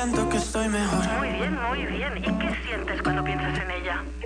siento que estoy mejor. Muy bien, muy bien. ¿Y qué sientes cuando piensas en ella?